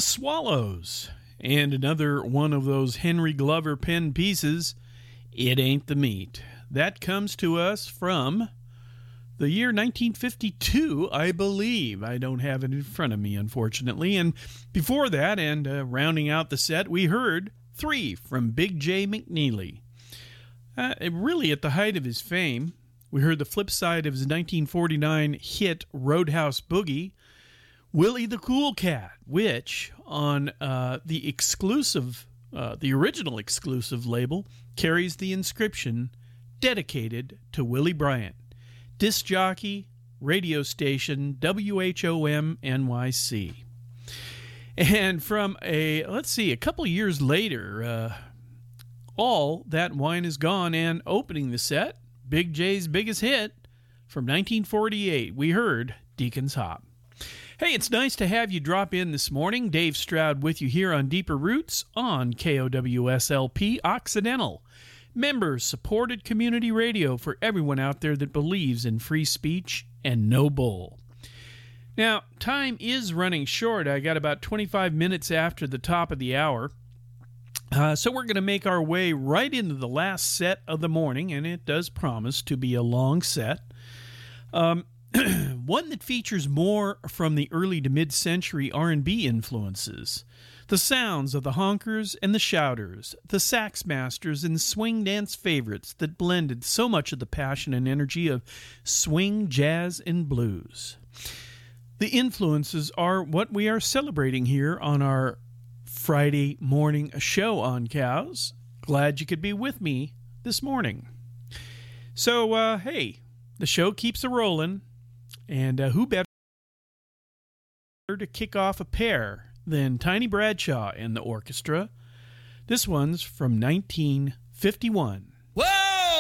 Swallows, and another one of those Henry Glover pen pieces, It Ain't the Meat. That comes to us from the year 1952, I believe. I don't have it in front of me, unfortunately. And before that, and rounding out the set, we heard Three from Big J. McNeely. Really at the height of his fame, we heard the flip side of his 1949 hit Roadhouse Boogie, Willie the Cool Cat, which on the original exclusive label carries the inscription dedicated to Willie Bryant, disc jockey, radio station, WHOM NYC. And from a couple years later, All That Wine Is Gone, and opening the set, Big J's biggest hit from 1948, we heard Deacon's Hop. Hey, it's nice to have you drop in this morning. Dave Stroud with you here on Deeper Roots on KOWSLP Occidental. Member-supported community radio for everyone out there that believes in free speech and no bull. Now, time is running short. I got about 25 minutes after the top of the hour. So we're going to make our way right into the last set of the morning, and it does promise to be a long set. One that features more from the early to mid-century R&B influences. The sounds of the honkers and the shouters, the sax masters and swing dance favorites that blended so much of the passion and energy of swing, jazz, and blues. The influences are what we are celebrating here on our Friday morning show on Cows. Glad you could be with me this morning. So, hey, the show keeps a-rolling, and who better to kick off a pair than Tiny Bradshaw and the orchestra. This one's from 1951.